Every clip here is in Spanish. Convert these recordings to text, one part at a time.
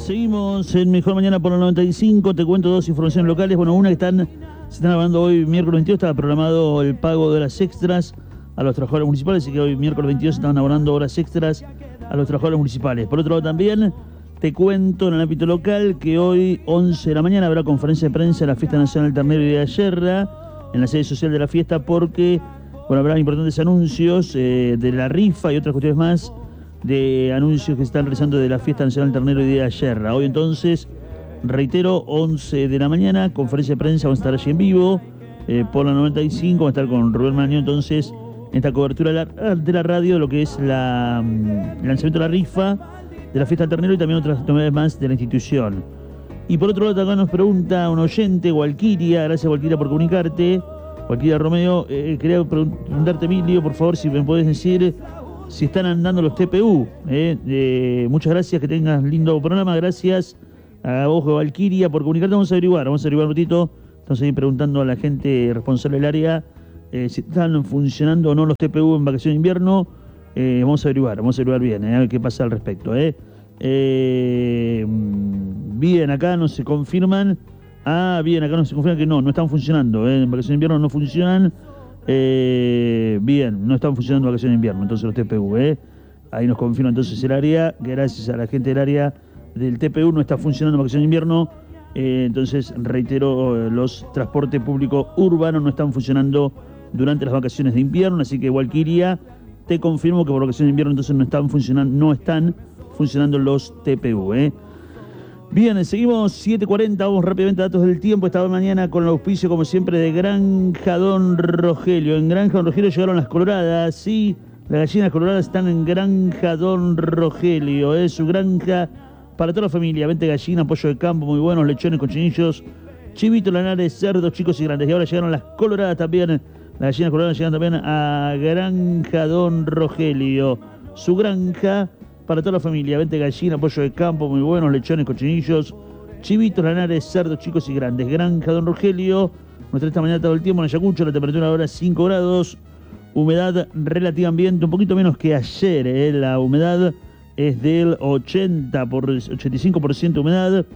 Seguimos en Mejor Mañana por la 95. Te cuento dos informaciones locales. Bueno, una que se están hablando hoy, miércoles 22, estaba programado el pago de horas extras a los trabajadores municipales, así que hoy, miércoles 22, estaban abonando horas extras a los trabajadores municipales. Por otro lado, también te cuento en el ámbito local que hoy, 11 de la mañana, habrá conferencia de prensa en la Fiesta Nacional del Ternero y de Yerra, en la sede social de la fiesta, porque bueno, habrá importantes anuncios de la rifa y otras cuestiones más, de anuncios que se están realizando de la Fiesta Nacional del Ternero y de Yerra. Hoy entonces, reitero, 11 de la mañana, conferencia de prensa, vamos a estar allí en vivo, por la 95, vamos a estar con Rubén Mañón, entonces, en esta cobertura de la radio, lo que es el lanzamiento de la rifa, de la Fiesta del Ternero y también otras novedades más de la institución. Y por otro lado, acá nos pregunta un oyente, Walquiria, gracias Walquiria por comunicarte, Walquiria Romeo, quería preguntarte, Emilio, por favor, si me puedes decir si están andando los TPU. Muchas gracias, que tengas lindo programa, gracias a vos, Valquiria, por comunicarte. Vamos a averiguar un ratito. Estamos ahí preguntando a la gente responsable del área si están funcionando o no los TPU en vacaciones de invierno. Vamos a averiguar bien, a ver qué pasa al respecto. Bien, acá no se confirman. Bien, acá no se confirma que no están funcionando. En vacaciones de invierno no funcionan. Bien, no están funcionando en vacaciones de invierno, entonces los TPU, ahí nos confirma entonces el área, gracias a la gente del área del TPU no está funcionando en vacaciones de invierno, entonces reitero, los transportes públicos urbanos no están funcionando durante las vacaciones de invierno, así que Walquiria, te confirmo que por vacaciones de invierno entonces no están funcionando los TPU, Bien, seguimos 7:40, vamos rápidamente a datos del tiempo. Esta mañana con el auspicio, como siempre, de Granja Don Rogelio. En Granja Don Rogelio llegaron las coloradas, sí, las gallinas coloradas están en Granja Don Rogelio, es su granja para toda la familia. Vente gallina, pollo de campo, muy buenos, lechones, cochinillos, chivitos, lanares, cerdos, chicos y grandes. Y ahora llegaron las coloradas también, las gallinas coloradas llegan también a Granja Don Rogelio, su granja para toda la familia. Vente gallina, pollo de campo, muy buenos, lechones, cochinillos, chivitos, lanares, cerdos, chicos y grandes. Granja Don Rogelio. Nuestra esta mañana todo el tiempo en Ayacucho, la temperatura ahora 5 grados, humedad relativa ambiente, un poquito menos que ayer, La humedad es del 85% de humedad.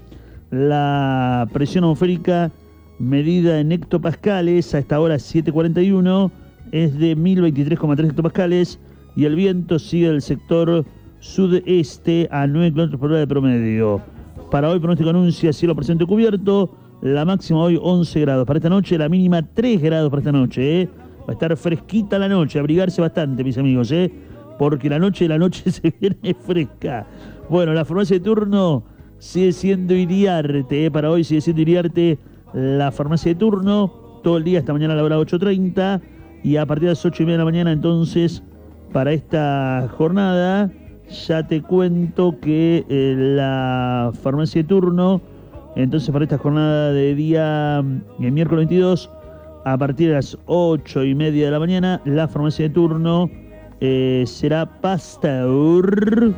La presión atmosférica medida en hectopascales a esta hora 7:41 es de 1023,3 hectopascales y el viento sigue del sector sudeste a 9 km por hora de promedio. Para hoy pronóstico anuncia cielo parcialmente cubierto, la máxima hoy 11 grados. Para esta noche la mínima 3 grados para esta noche, Va a estar fresquita la noche, abrigarse bastante, mis amigos, porque la noche se viene fresca. Bueno, la farmacia de turno sigue siendo Iriarte, para hoy sigue siendo Iriarte la farmacia de turno, todo el día, hasta mañana a la hora 8:30, y a partir de las 8:30 de la mañana, entonces, para esta jornada, ya te cuento que la farmacia de turno, entonces para esta jornada de día miércoles 22, a partir de las 8:30 de la mañana, la farmacia de turno será Pasteur.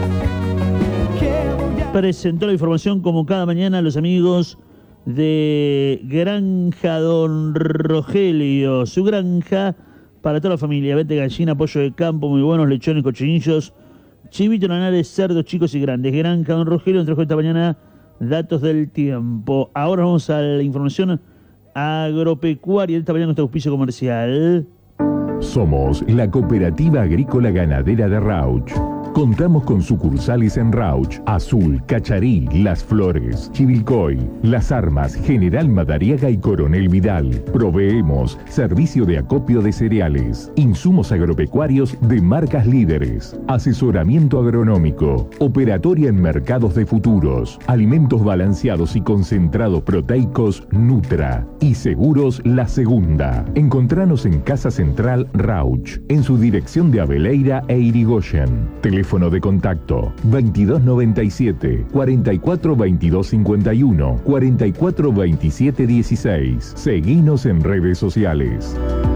Presentó la información como cada mañana los amigos de Granja Don Rogelio, su granja para toda la familia. Vete gallina, pollo de campo, muy buenos, lechones, cochinillos, chivito, lanares, cerdos, chicos y grandes. Granja Don Rogelio, trajo esta mañana datos del tiempo. Ahora vamos a la información agropecuaria de esta mañana, nuestro auspicio comercial. Somos la Cooperativa Agrícola Ganadera de Rauch. Contamos con sucursales en Rauch, Azul, Cacharí, Las Flores, Chivilcoy, Las Armas, General Madariaga y Coronel Vidal. Proveemos servicio de acopio de cereales, insumos agropecuarios de marcas líderes, asesoramiento agronómico, operatoria en mercados de futuros, alimentos balanceados y concentrados proteicos Nutra y seguros La Segunda. Encontranos en Casa Central Rauch, en su dirección de Aveleira e Irigoyen. Teléfono de contacto 2297 44 22 51 44 27 16. Seguinos en redes sociales.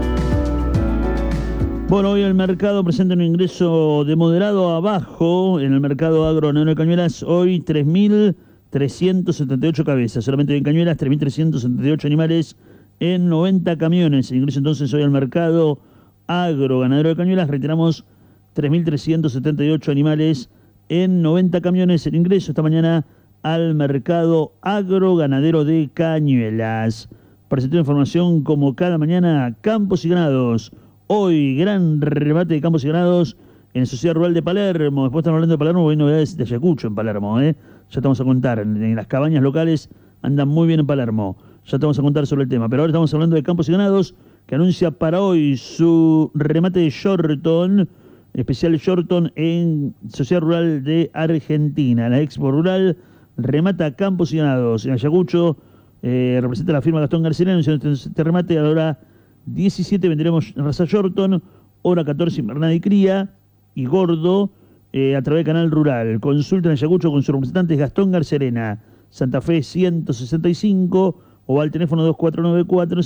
Bueno, hoy el mercado presenta un ingreso de moderado a bajo en el mercado agroganadero de Cañuelas. Hoy 3.378 cabezas, solamente en Cañuelas 3.378 animales en 90 camiones. El ingreso entonces hoy al mercado agroganadero de Cañuelas, reiteramos, 3.378 animales en 90 camiones. El ingreso esta mañana al mercado agroganadero de Cañuelas. Presentó información como cada mañana, Campos y Ganados. Hoy, gran remate de Campos y Ganados en Sociedad Rural de Palermo. Después estamos hablando de Palermo, hay novedades de Ayacucho en Palermo, Ya te vamos a contar. En las cabañas locales andan muy bien en Palermo. Ya te vamos a contar sobre el tema. Pero ahora estamos hablando de Campos y Ganados, que anuncia para hoy su remate de Shorton, especial Shorton en Sociedad Rural de Argentina. La Expo Rural remata Campos y Ganados. En Ayacucho representa la firma Gastón García. Anunciando este remate a la hora 17 venderemos raza Shorton, hora 14 Invernada y Cría y Gordo a través del canal rural. Consulta en Ayacucho con sus representantes Gastón Garcerena, Santa Fe 165 o al teléfono 2494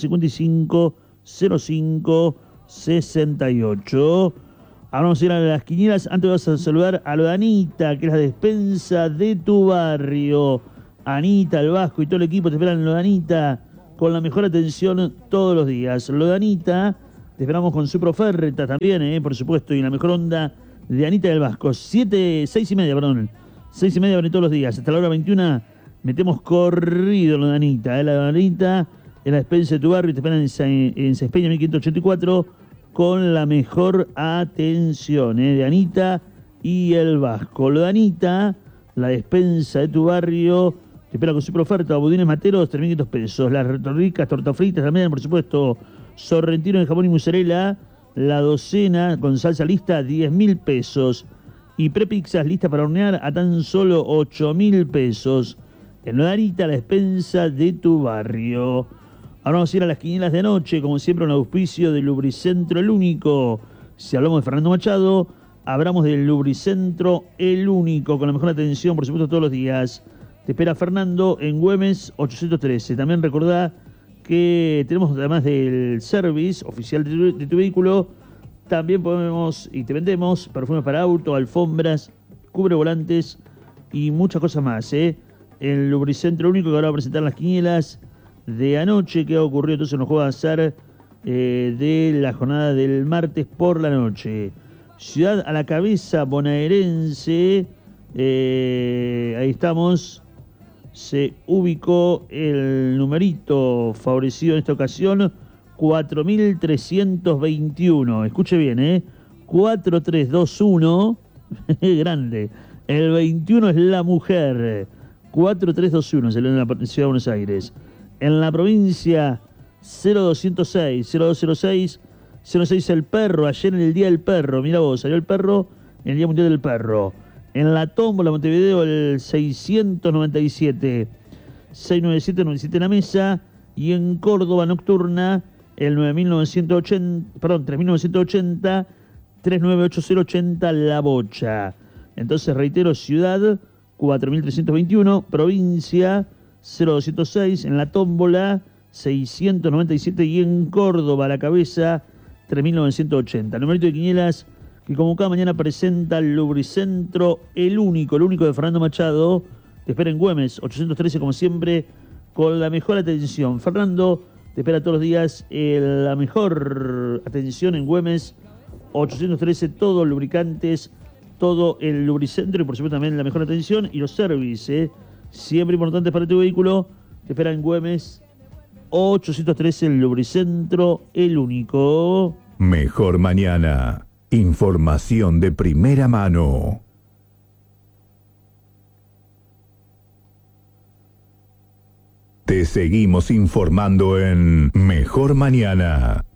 550568. Ahora vamos a ir a las quinielas. Antes vas a saludar a lo de Anita, que es la despensa de tu barrio. Anita, el Vasco y todo el equipo te esperan en lo de Anita con la mejor atención todos los días. Lo de Anita, te esperamos con super oferta también, por supuesto, y la mejor onda de Anita del Vasco. 6 y media abren todos los días. Hasta la hora 21 metemos corrido lo de Anita. La de Anita en la despensa de tu barrio, te esperan en Sespeña 1584 con la mejor atención de Anita y el Vasco. Lo de Anita, la despensa de tu barrio, te espera con super oferta. Budines materos, 3.500 pesos. Las ricas tortas fritas también, por supuesto. Sorrentino de jamón y mozzarella, la docena con salsa lista, 10.000 pesos. Y prepizzas listas para hornear a tan solo 8.000 pesos. En lo de Anita, la despensa de tu barrio. Ahora vamos a ir a las quinielas de anoche, como siempre, un auspicio del Lubricentro El Único. Si hablamos de Fernando Machado, hablamos del Lubricentro El Único, con la mejor atención, por supuesto, todos los días. Te espera Fernando en Güemes 813. También recordá que tenemos, además del service oficial de tu vehículo, también podemos y te vendemos perfumes para auto, alfombras, cubre volantes y muchas cosas más. El Lubricentro Único, que ahora va a presentar las quinielas de anoche, que ha ocurrido entonces en los juegos de azar de la jornada del martes por la noche. Ciudad a la cabeza bonaerense, ahí estamos, se ubicó el numerito favorecido en esta ocasión, 4.321, escuche bien, 4321, grande, el 21 es la mujer, 4321, salió en la ciudad de Buenos Aires. En la provincia 0206, 0206, 06 el perro, ayer en el Día del Perro, mira vos, salió el perro en el Día Mundial del Perro. En la tómbola Montevideo el 697, 697 en la mesa. Y en Córdoba nocturna el 3980, 3980 la bocha. Entonces reitero, ciudad 4321, provincia 0206, en la tómbola 697 y en Córdoba a la cabeza 3980. Numerito de quinielas que como cada mañana presenta el Lubricentro El Único de Fernando Machado. Te espera en Güemes 813 como siempre con la mejor atención. Fernando te espera todos los días la mejor atención en Güemes 813, todos lubricantes, todo el Lubricentro y por supuesto también la mejor atención y los servicios, siempre importantes para tu vehículo. Te espera en Güemes 813, el Lubricentro El Único. Mejor mañana. Información de primera mano. Te seguimos informando en Mejor Mañana.